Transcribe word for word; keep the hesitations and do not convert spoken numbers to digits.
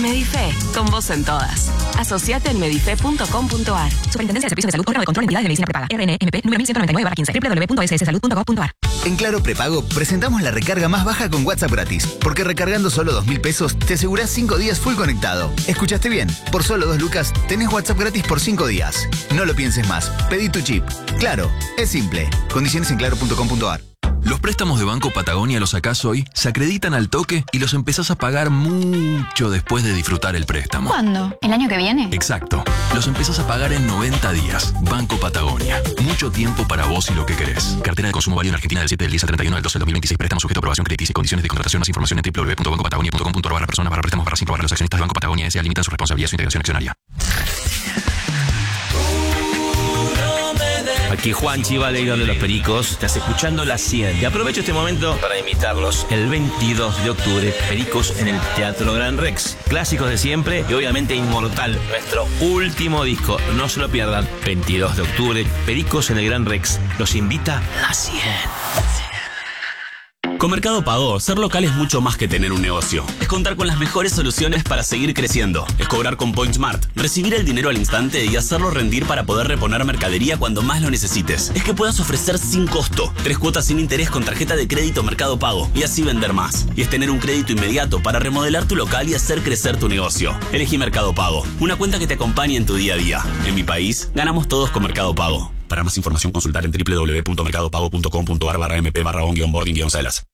Medife, con vos en todas. Asociate en medife punto com punto ar. Superintendencia de Servicios de Salud, órgano de control de entidades de medicina prepaga. R N M P número mil ciento noventa y nueve barra quince. doble u doble u doble u punto s s salud punto gov punto ar. En Claro Prepago presentamos la recarga más baja con WhatsApp gratis. Porque recargando solo dos mil pesos te asegurás cinco días full conectado. ¿Escuchaste bien? Por solo dos lucas tenés WhatsApp gratis por cinco días. No lo pienses más. Pedí tu chip. Claro, es simple. Condiciones en claro punto com punto ar. Los préstamos de Banco Patagonia los sacás hoy, se acreditan al toque y los empezás a pagar mucho después de disfrutar el préstamo. ¿Cuándo? ¿El año que viene? Exacto. Los empezás a pagar en noventa días. Banco Patagonia. Mucho tiempo para vos y lo que querés. Cartera de consumo válida en Argentina del siete del diez al treinta y uno del doce del dos mil veintiséis. Préstamo sujeto a aprobación crediticia y condiciones de contratación. Más información en doble u doble u doble u punto banco patagonia punto com punto ar barra personas barra préstamos barra sin probar. Los accionistas de Banco Patagonia S A limitan su responsabilidad y su integración accionaria. Aquí Juan Chivaleiro de los Pericos, estás escuchando La cien. Y aprovecho este momento para invitarlos el veintidós de octubre, Pericos en el Teatro Gran Rex. Clásicos de siempre y obviamente inmortal, nuestro último disco. No se lo pierdan, veintidós de octubre, Pericos en el Gran Rex. Los invita La cien. Con Mercado Pago, ser local es mucho más que tener un negocio. Es contar con las mejores soluciones para seguir creciendo. Es cobrar con PointSmart, recibir el dinero al instante y hacerlo rendir para poder reponer mercadería cuando más lo necesites. Es que puedas ofrecer sin costo, tres cuotas sin interés con tarjeta de crédito Mercado Pago y así vender más. Y es tener un crédito inmediato para remodelar tu local y hacer crecer tu negocio. Elegí Mercado Pago, una cuenta que te acompañe en tu día a día. En mi país, ganamos todos con Mercado Pago. Para más información, consultar en doble u doble u doble u punto mercado pago punto com punto ar barra m p barra on guión boarding guión salas.